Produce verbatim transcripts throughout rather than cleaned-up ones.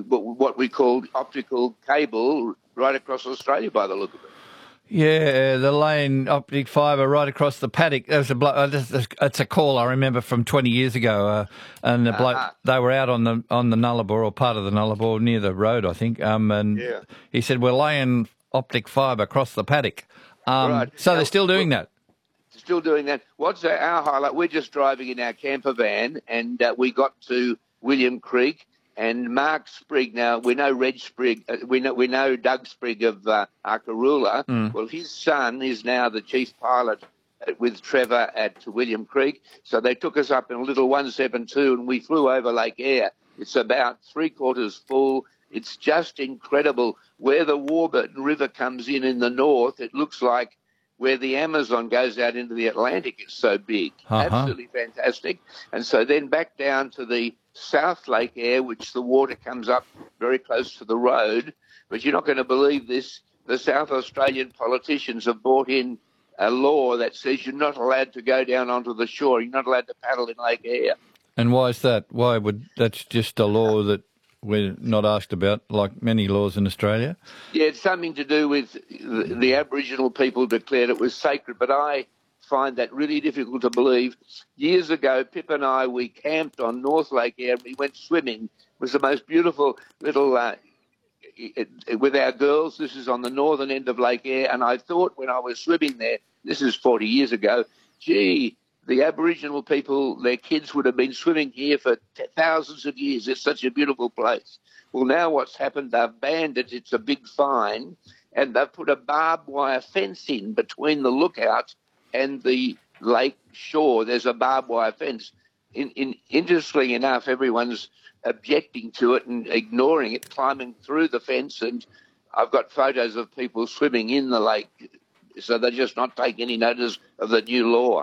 what we call optical cable right across Australia by the look of it. Yeah, the laying optic fibre right across the paddock. There's a blo- uh, this- this- it's a call I remember from twenty years ago, uh, and the bloke, Uh-huh. they were out on the on the Nullarbor or part of the Nullarbor near the road, I think. Um, and Yeah. he said we're laying optic fibre across the paddock. Um, Right. So Now, they're still doing well, that. Still doing that. What's our, our highlight? We're just driving in our camper van, and uh, we got to William Creek. And Mark Sprigg, now we know Reg Sprigg, uh, we know we know Doug Sprigg of uh, Arkaroola. Mm. Well, his son is now the chief pilot with Trevor at William Creek. So they took us up in a little one seventy-two, and we flew over Lake Eyre. It's about three quarters full. It's just incredible. Where the Warburton River comes in in the north, it looks like where the Amazon goes out into the Atlantic. It's so big. Uh-huh. Absolutely fantastic. And so then back down to the South Lake Eyre, which the water comes up very close to the road. But you're not going to believe this. The South Australian politicians have brought in a law that says you're not allowed to go down onto the shore. You're not allowed to paddle in Lake Eyre. And why is that? Why would that's just a law that we're not asked about, like many laws in Australia? Yeah, it's something to do with the, the Aboriginal people declared it was sacred, but I find that really difficult to believe. Years ago, Pip and I, we camped on North Lake Eyre. We went swimming. It was the most beautiful little, uh, it, it, with our girls. This is on the northern end of Lake Eyre, and I thought when I was swimming there, this is forty years ago, gee, the Aboriginal people, their kids would have been swimming here for t- thousands of years. It's such a beautiful place. Well, now what's happened, they've banned it. It's a big fine, and they've put a barbed wire fence in between the lookout and the lake shore. There's a barbed wire fence. In, in, interestingly enough, everyone's objecting to it and ignoring it, climbing through the fence, and I've got photos of people swimming in the lake, so they're just not taking any notice of the new law.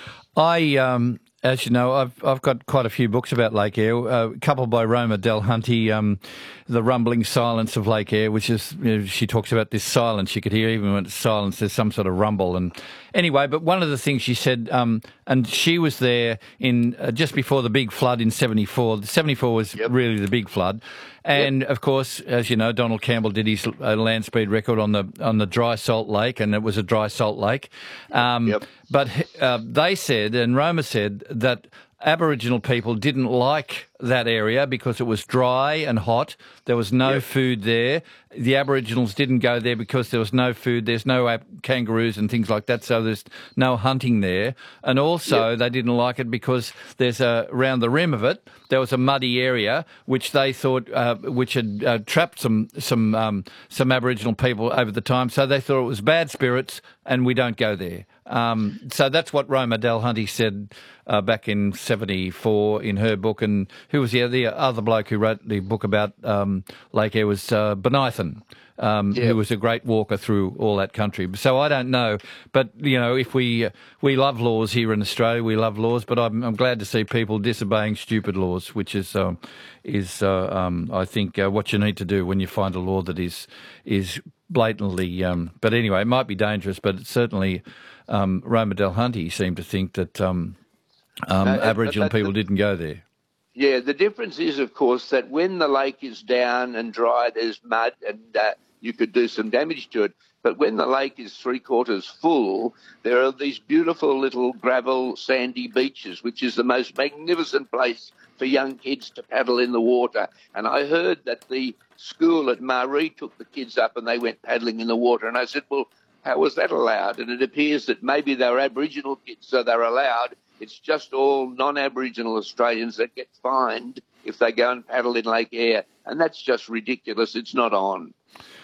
I, um, as you know, I've I've got quite a few books about Lake Eyre. Uh, a couple by Roma Delhunty, um, The Rumbling Silence of Lake Eyre, which is, you know, she talks about this silence. You could hear even when it's silence, there's some sort of rumble. And anyway, but one of the things she said, um, and she was there in uh, just before the big flood in seventy-four. seventy-four was Yep. really the big flood. And Yep. of course, as you know, Donald Campbell did his uh, land speed record on the on the dry salt lake, and it was a dry salt lake. Um, Yep. But uh, they said, and Roma said, that Aboriginal people didn't like that area because it was dry and hot. There was no Yep. food there. The Aboriginals didn't go there because there was no food. There's no ab- kangaroos and things like that, so there's no hunting there. And also, Yep. they didn't like it because there's a around the rim of it there was a muddy area which they thought uh, which had uh, trapped some some um, some Aboriginal people over the time. So they thought it was bad spirits, and we don't go there. Um, so that's what Roma Delhunty said uh, back in seventy-four in her book. And who was the, the other bloke who wrote the book about um, Lake Eyre was uh, Benithan, um, Yeah. who was a great walker through all that country. So I don't know. But, you know, if we uh, we love laws here in Australia, we love laws, but I'm, I'm glad to see people disobeying stupid laws, which is, um, is uh, um, I think, uh, what you need to do when you find a law that is is blatantly... Um, but anyway, it might be dangerous, but it's certainly... Um, Roma Delhunty seemed to think that um, um, Uh, Aboriginal but- but people the- didn't go there. Yeah, the difference is, of course, that when the lake is down and dry, there's mud and uh, you could do some damage to it. But when the lake is three quarters full, there are these beautiful little gravel, sandy beaches, which is the most magnificent place for young kids to paddle in the water. And I heard that the school at Maree took the kids up and they went paddling in the water. And I said, well, how was that allowed? And it appears that maybe they were Aboriginal kids, so they're allowed. It's just all non-Aboriginal Australians that get fined if they go and paddle in Lake Eyre. And that's just ridiculous. It's not on.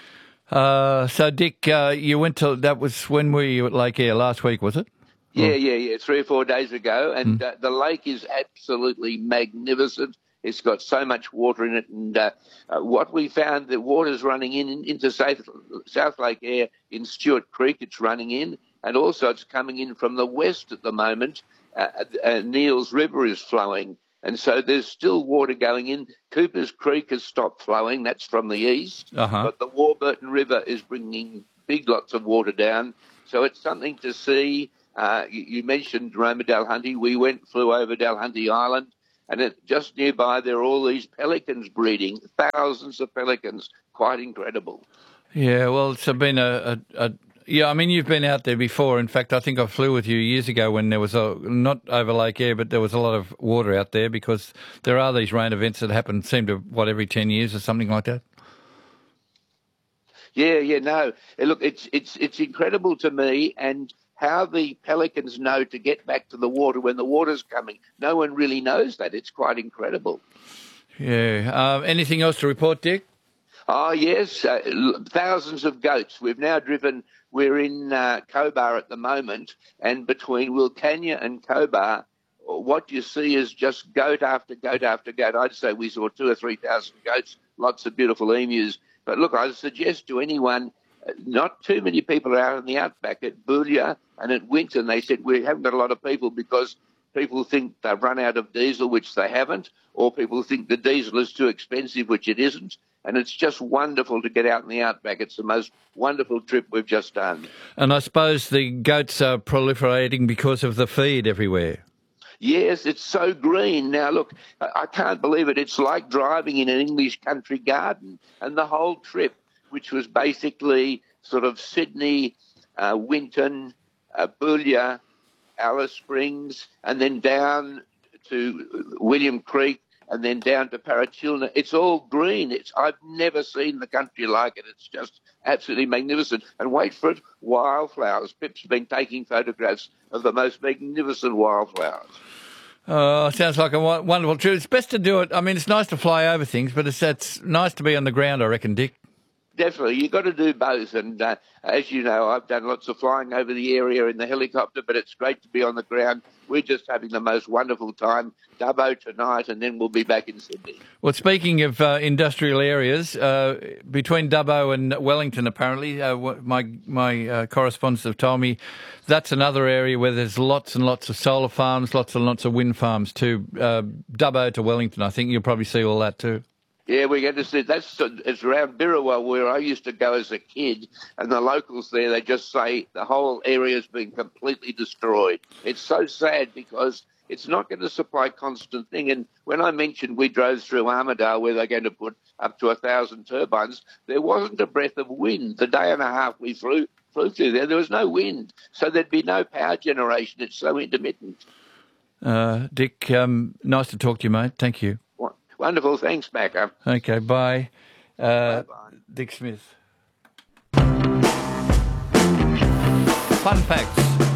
Uh, so, Dick, uh, you went to, that was when were you at Lake Eyre? Last week, was it? Yeah, yeah, yeah, three or four days ago. And uh, the lake is absolutely magnificent. It's got so much water in it. And uh, uh, what we found, the water's running in, in into South, South Lake Eyre in Stewart Creek. It's running in. And also it's coming in from the west at the moment. Uh, uh, Neils River is flowing. And so there's still water going in. Cooper's Creek has stopped flowing. That's from the east. Uh-huh. But the Warburton River is bringing big lots of water down. So it's something to see. Uh, you, you mentioned Roma Delhunty. We went, flew over Delhunty Island. And it, just nearby, there are all these pelicans breeding, thousands of pelicans. Quite incredible. Yeah, well, it's been a, a, a yeah. I mean, you've been out there before. In fact, I think I flew with you years ago when there was a not over Lake Eyre, but there was a lot of water out there because there are these rain events that happen. Seem to what every ten years or something like that. Yeah, yeah, no. Look, it's it's it's incredible to me, and how the pelicans know to get back to the water when the water's coming. No one really knows that. It's quite incredible. Yeah. Uh, anything else to report, Dick? Oh, yes, uh, thousands of goats. We've now driven, we're in uh, Cobar at the moment, and between Wilcannia and Cobar, what you see is just goat after goat after goat. I'd say we saw two or three thousand goats, lots of beautiful emus. But look, I suggest to anyone, uh, not too many people are out in the outback at Boulia and at Winton. They said we haven't got a lot of people because people think they've run out of diesel, which they haven't, or people think the diesel is too expensive, which it isn't. And it's just wonderful to get out in the outback. It's the most wonderful trip we've just done. And I suppose the goats are proliferating because of the feed everywhere. Yes, it's so green. Now, look, I can't believe it. It's like driving in an English country garden. And the whole trip, which was basically sort of Sydney, uh, Winton, uh, Boulia, Alice Springs, and then down to William Creek, and then down to Parachilna. It's all green. It's I've never seen the country like it. It's just absolutely magnificent. And wait for it, wildflowers. Pip's been taking photographs of the most magnificent wildflowers. Oh, sounds like a wonderful trip. It's best to do it. I mean, it's nice to fly over things, but it's, it's nice to be on the ground, I reckon, Dick. Definitely. You've got to do both. And uh, as you know, I've done lots of flying over the area in the helicopter, but it's great to be on the ground. We're just having the most wonderful time. Dubbo tonight, and then we'll be back in Sydney. Well, speaking of uh, industrial areas, uh, between Dubbo and Wellington, apparently, uh, my my uh, correspondents have told me that's another area where there's lots and lots of solar farms, lots and lots of wind farms too. Uh, Dubbo to Wellington, I think you'll probably see all that too. Yeah, we're going to see. That's it's around Birrawell where I used to go as a kid, and the locals there, they just say the whole area's been completely destroyed. It's so sad because it's not going to supply constant thing. And when I mentioned we drove through Armidale where they're going to put up to a thousand turbines, there wasn't a breath of wind. The day and a half we flew flew through there, there was no wind, so there'd be no power generation. It's so intermittent. Uh, Dick, um, nice to talk to you, mate. Thank you. Wonderful. Thanks, Macca. Okay, bye. Uh, Bye-bye. Dick Smith. Fun facts.